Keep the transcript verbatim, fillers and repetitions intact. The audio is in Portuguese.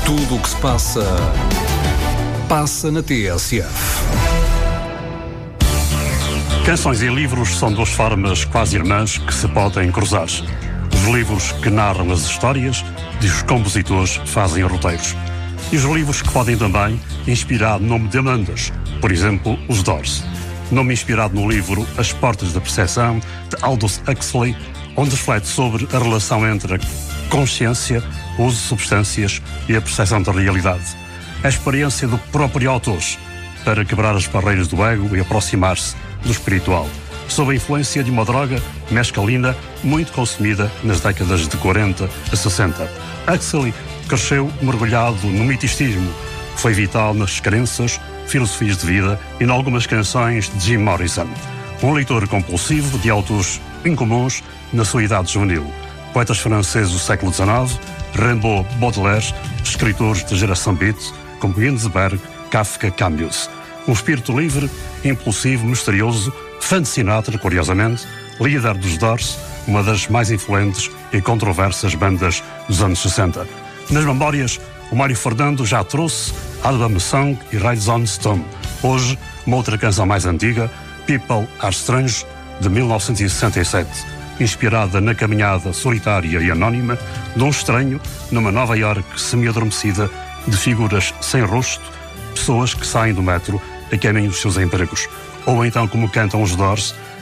Tudo o que se passa, passa na T S F. Canções e livros são duas formas quase irmãs que se podem cruzar. Os livros que narram as histórias e os compositores fazem roteiros. E os livros que podem também inspirar nome de bandas, por exemplo, os Doors. Nome inspirado no livro As Portas da Percepção, de Aldous Huxley, onde reflete sobre a relação entre a consciência, o uso de substâncias e a percepção da realidade. A experiência do próprio autor para quebrar as barreiras do ego e aproximar-se do espiritual, sob a influência de uma droga, mescalina, muito consumida nas décadas de quarenta a sessenta. Huxley cresceu mergulhado no miticismo, que foi vital nas crenças, filosofias de vida e em algumas canções de Jim Morrison. Um leitor compulsivo de autores incomuns na sua idade juvenil. Poetas franceses do século dezenove, Rimbaud, Baudelaire, escritores da geração Beat, como Ginsberg, Kafka, Camus. Um espírito livre, impulsivo, misterioso, fã de Sinatra, curiosamente, líder dos Doors, uma das mais influentes e controversas bandas dos anos sessenta. Nas memórias, o Mário Fernando já trouxe Album Song e Rides on Stone. Hoje, uma outra canção mais antiga, People Are Strange, de mil novecentos e sessenta e sete, inspirada na caminhada solitária e anónima de um estranho numa Nova Iorque semi-adormecida de figuras sem rosto, pessoas que saem do metro a caminho dos seus empregos. Ou então, como cantam os Doors,